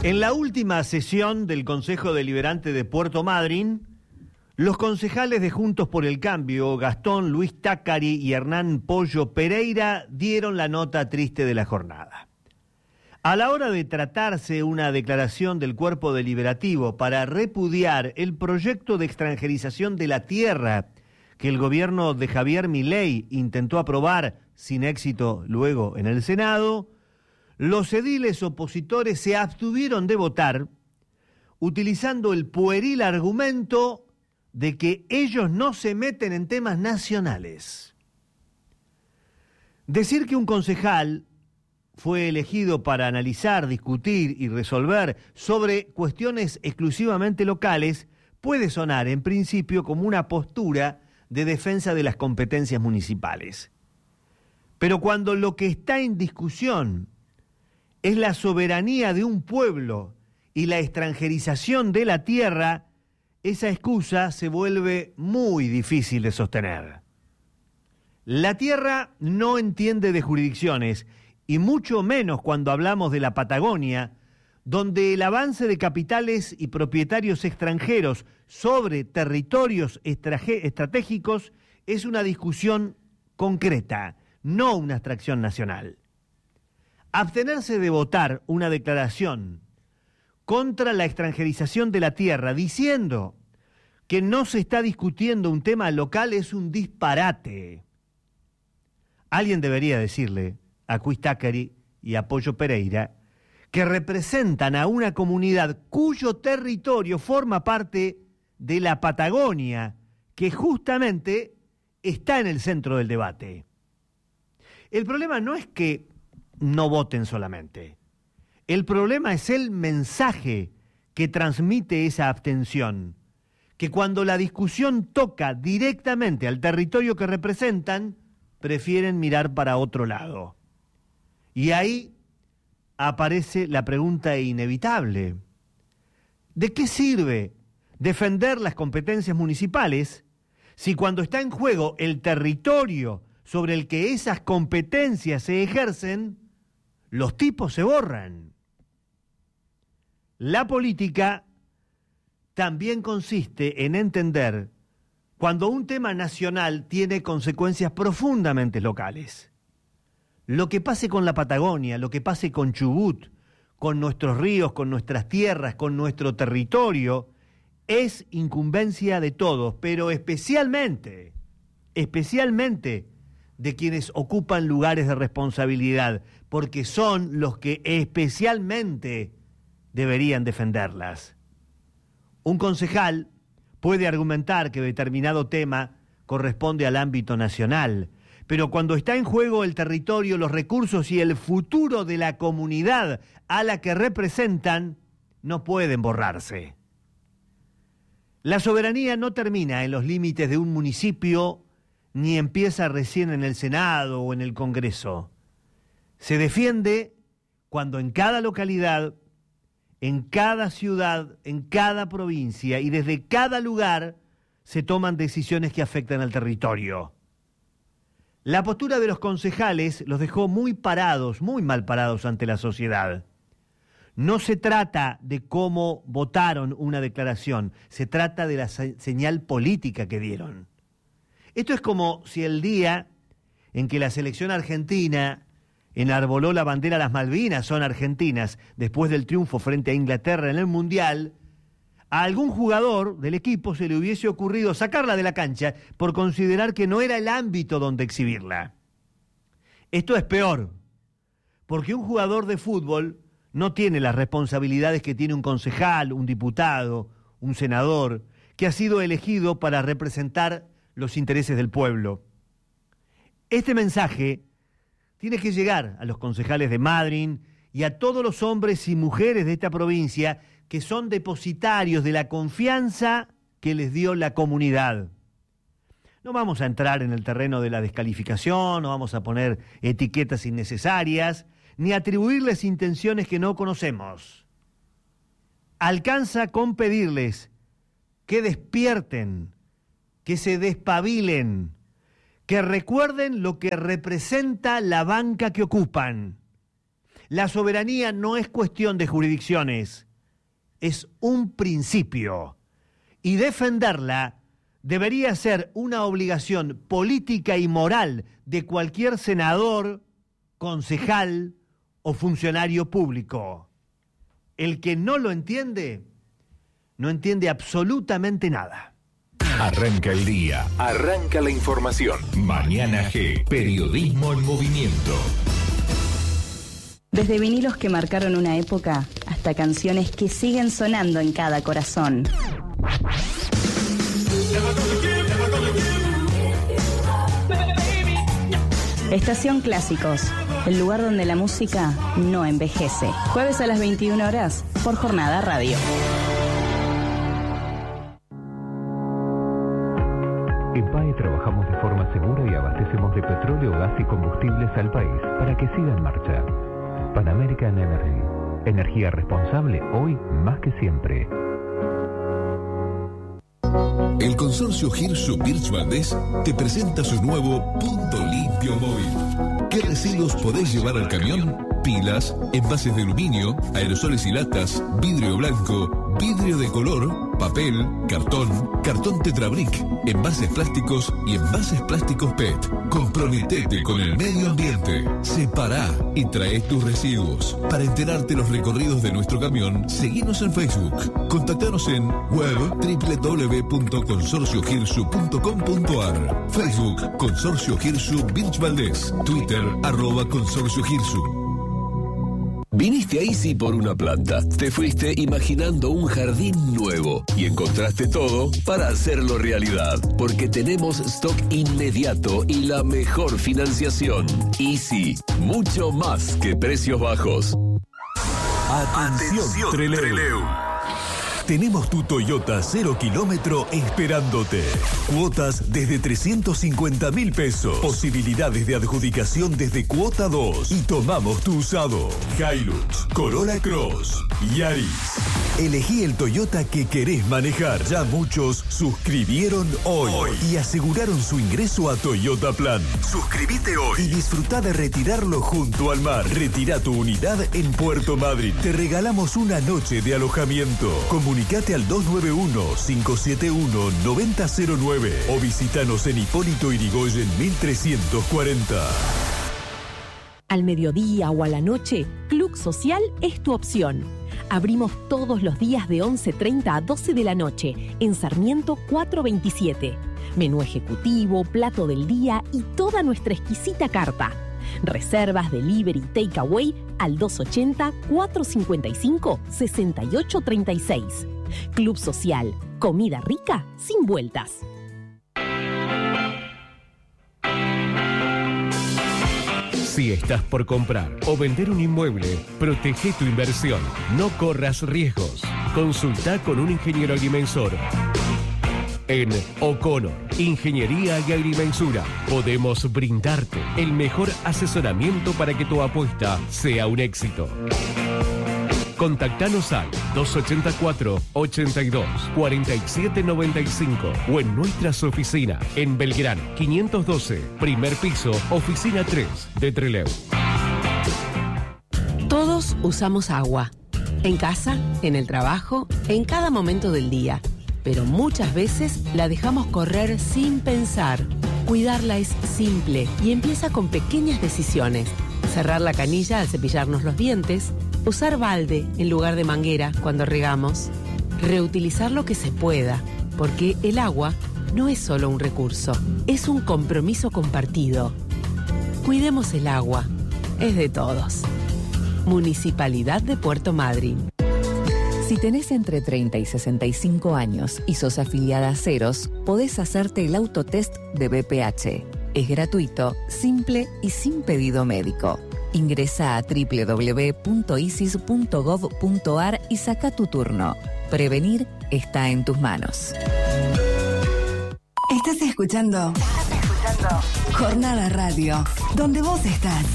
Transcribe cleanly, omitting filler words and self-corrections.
En la última sesión del Consejo Deliberante de Puerto Madryn, los concejales de Juntos por el Cambio, Gastón Luis Tácari y Hernán Pollo Pereira, dieron la nota triste de la jornada. A la hora de tratarse una declaración del cuerpo deliberativo para repudiar el proyecto de extranjerización de la tierra que el gobierno de Javier Milei intentó aprobar sin éxito luego en el Senado, los ediles opositores se abstuvieron de votar utilizando el pueril argumento de que ellos no se meten en temas nacionales. Decir que un concejal fue elegido para analizar, discutir y resolver sobre cuestiones exclusivamente locales puede sonar en principio como una postura de defensa de las competencias municipales. Pero cuando lo que está en discusión es la soberanía de un pueblo y la extranjerización de la tierra, esa excusa se vuelve muy difícil de sostener. La tierra no entiende de jurisdicciones, y mucho menos cuando hablamos de la Patagonia, donde el avance de capitales y propietarios extranjeros sobre territorios estratégicos es una discusión concreta, no una abstracción nacional. Abstenerse de votar una declaración contra la extranjerización de la tierra diciendo que no se está discutiendo un tema local es un disparate. Alguien debería decirle a Luis Tácari y a Pollo Pereira que representan a una comunidad cuyo territorio forma parte de la Patagonia, que justamente está en el centro del debate. El problema no es que no voten solamente. El problema es el mensaje que transmite esa abstención, que cuando la discusión toca directamente al territorio que representan, prefieren mirar para otro lado. Y ahí aparece la pregunta inevitable: ¿de qué sirve defender las competencias municipales si cuando está en juego el territorio sobre el que esas competencias se ejercen, los tipos se borran? La política también consiste en entender cuando un tema nacional tiene consecuencias profundamente locales. Lo que pase con la Patagonia, lo que pase con Chubut, con nuestros ríos, con nuestras tierras, con nuestro territorio, es incumbencia de todos, pero especialmente de quienes ocupan lugares de responsabilidad, porque son los que especialmente deberían defenderlas. Un concejal puede argumentar que determinado tema corresponde al ámbito nacional, pero cuando está en juego el territorio, los recursos y el futuro de la comunidad a la que representan, no pueden borrarse. La soberanía no termina en los límites de un municipio ni empieza recién en el Senado o en el Congreso. Se defiende cuando en cada localidad, en cada ciudad, en cada provincia y desde cada lugar se toman decisiones que afectan al territorio. La postura de los concejales los dejó muy mal parados ante la sociedad. No se trata de cómo votaron una declaración, se trata de la señal política que dieron. Esto es como si el día en que la selección argentina enarboló la bandera Las Malvinas son argentinas, después del triunfo frente a Inglaterra en el Mundial, a algún jugador del equipo se le hubiese ocurrido sacarla de la cancha por considerar que no era el ámbito donde exhibirla. Esto es peor, porque un jugador de fútbol no tiene las responsabilidades que tiene un concejal, un diputado, un senador, que ha sido elegido para representar los intereses del pueblo. Este mensaje tiene que llegar a los concejales de Madryn y a todos los hombres y mujeres de esta provincia que son depositarios de la confianza que les dio la comunidad. No vamos a entrar en el terreno de la descalificación, no vamos a poner etiquetas innecesarias, ni atribuirles intenciones que no conocemos. Alcanza con pedirles que despierten, que se despabilen, que recuerden lo que representa la banca que ocupan. La soberanía no es cuestión de jurisdicciones, es un principio. Y defenderla debería ser una obligación política y moral de cualquier senador, concejal o funcionario público. El que no lo entiende, no entiende absolutamente nada. Arranca el día, arranca la información. Mañana G, periodismo en movimiento. Desde vinilos que marcaron una época hasta canciones que siguen sonando en cada corazón. Estación Clásicos, el lugar donde la música no envejece. Jueves a las 21 horas por Jornada Radio. En PAE trabajamos de forma segura y abastecemos de petróleo, gas y combustibles al país para que siga en marcha. Pan American Energy. Energía responsable hoy más que siempre. El consorcio Hirsu Birch Valdés te presenta su nuevo Punto Limpio Móvil. ¿Qué residuos podés llevar al camión? Pilas, envases de aluminio, aerosoles y latas, vidrio blanco, vidrio de color, papel, cartón Tetrabric, envases plásticos y envases plásticos PET. Comprometete con el medio ambiente. Separá y trae tus residuos. Para enterarte los recorridos de nuestro camión, seguinos en Facebook. Contactanos en web www.consorciohirsu.com.ar. Facebook Consorcio Hirsu Birch Valdés. Twitter @Consorcio Hirsu. Viniste a Easy por una planta, te fuiste imaginando un jardín nuevo y encontraste todo para hacerlo realidad, porque tenemos stock inmediato y la mejor financiación. Easy, mucho más que precios bajos. Atención, Trelew. Tenemos tu Toyota 0 kilómetro esperándote. Cuotas desde 350.000 pesos. Posibilidades de adjudicación desde cuota 2. Y tomamos tu usado. Hilux, Corolla Cross, Yaris. Elegí el Toyota que querés manejar. Ya muchos suscribieron hoy y aseguraron su ingreso a Toyota Plan. Suscribite hoy y disfruta de retirarlo junto al mar. Retira tu unidad en Puerto Madryn. Te regalamos una noche de alojamiento. Comunicate al 291-571-9009 o visítanos en Hipólito Yrigoyen 1340. Al mediodía o a la noche, Club Social es tu opción. Abrimos todos los días de 11:30 a 12 de la noche en Sarmiento 427. Menú ejecutivo, plato del día y toda nuestra exquisita carta. Reservas, delivery, takeaway al 280-455-6836. Club Social, comida rica sin vueltas. Si estás por comprar o vender un inmueble, protege tu inversión. No corras riesgos. Consulta con un ingeniero agrimensor. En O'Connor, Ingeniería y Agrimensura, podemos brindarte el mejor asesoramiento para que tu apuesta sea un éxito. Contactanos al 284-82-4795 o en nuestras oficinas en Belgrano 512, primer piso, oficina 3 de Trelew. Todos usamos agua. En casa, en el trabajo, en cada momento del día. Pero muchas veces la dejamos correr sin pensar. Cuidarla es simple y empieza con pequeñas decisiones. Cerrar la canilla al cepillarnos los dientes, usar balde en lugar de manguera cuando regamos, reutilizar lo que se pueda, porque el agua no es solo un recurso, es un compromiso compartido. Cuidemos el agua, es de todos. Municipalidad de Puerto Madryn. Si tenés entre 30 y 65 años y sos afiliada a Ceros, podés hacerte el autotest de BPH. Es gratuito, simple y sin pedido médico. Ingresa a www.isis.gov.ar y saca tu turno. Prevenir está en tus manos. Estás escuchando Jornada Radio, donde vos estás.